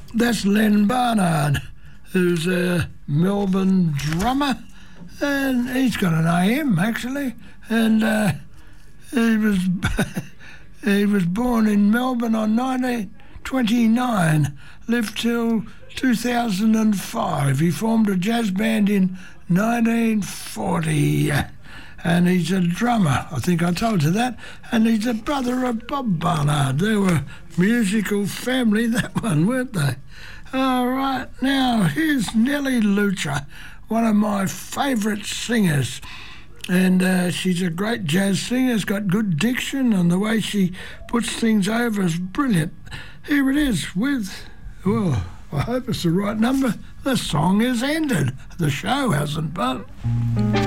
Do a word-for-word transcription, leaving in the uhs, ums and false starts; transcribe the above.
That's Len Barnard, who's a Melbourne drummer, and he's got an A M actually, and uh, he was he was born in Melbourne on nineteen twenty-nine, lived till two thousand five. He formed a jazz band in nineteen forty. And he's a drummer, I think I told you that, and he's a brother of Bob Barnard. They were a musical family, that one, weren't they? All right, now here's Nellie Lucha, one of my favourite singers, and uh, she's a great jazz singer, has got good diction, and the way she puts things over is brilliant. Here it is with, well, I hope it's the right number. The song is ended. The show hasn't, but...